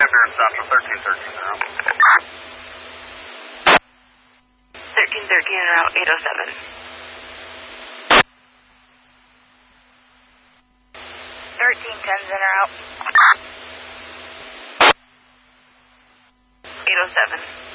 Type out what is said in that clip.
Roger, Central 1313 en route. 1313 en route, 807. 1310's en route. 807.